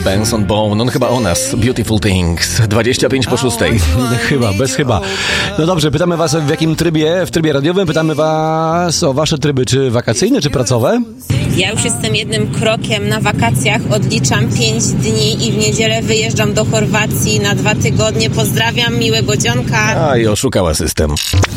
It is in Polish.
Benson Boone, on chyba o nas. Beautiful Things, 25:06. Bez chyba. No dobrze, pytamy was w jakim trybie, w trybie radiowym, pytamy was o wasze tryby, czy wakacyjne, czy pracowe? Ja już jestem jednym krokiem na wakacjach, odliczam 5 dni i w niedzielę wyjeżdżam do Chorwacji na 2 tygodnie. Pozdrawiam, miłego dzionka. A i oszukała system.